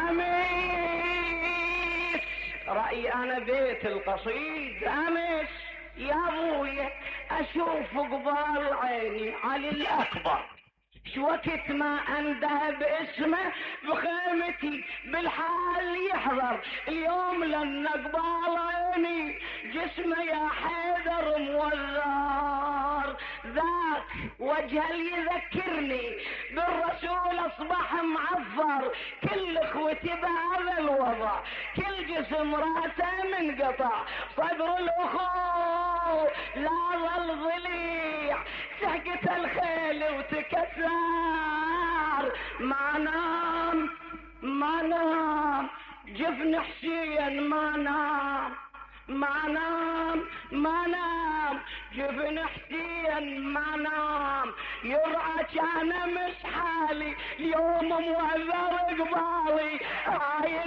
امس رأيي انا بيت القصيد امس يا ابويا اشوف قبال عيني علي الاكبر شوكت ما انده باسمه بخيمتي بالحال يحضر اليوم لن قبال عيني جسمه يا حيدر موزار ذاك وجه اللي يذكرني بالرسول اصبح معفر كل اخوتي بهذا الوضع كل جسم راسه منقطع صدر الاخو لا ظل ضليع سحقت الخيل وتكسر ما نام جفن حسين ما نام جفن حسين ما نام يرعى كان مش حالي اليوم موذر قبالي